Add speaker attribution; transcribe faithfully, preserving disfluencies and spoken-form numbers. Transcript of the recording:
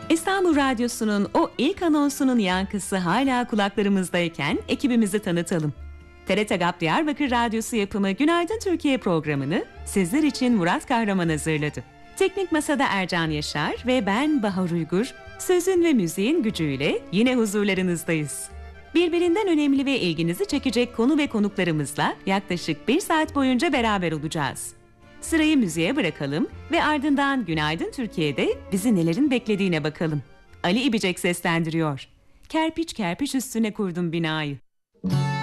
Speaker 1: İstanbul Radyosu'nun o ilk anonsunun yankısı hala kulaklarımızdayken ekibimizi tanıtalım. T R T GAP Diyarbakır Radyosu yapımı Günaydın Türkiye programını sizler için Murat Kahraman hazırladı. Teknik Masada Ercan Yaşar ve ben Bahar Uygur, sözün ve müziğin gücüyle yine huzurlarınızdayız. Birbirinden önemli ve ilginizi çekecek konu ve konuklarımızla yaklaşık bir saat boyunca beraber olacağız. Sırayı müziğe bırakalım ve ardından Günaydın Türkiye'de bizi nelerin beklediğine bakalım. Ali İbicek seslendiriyor. Kerpiç kerpiç üstüne kurdum binayı.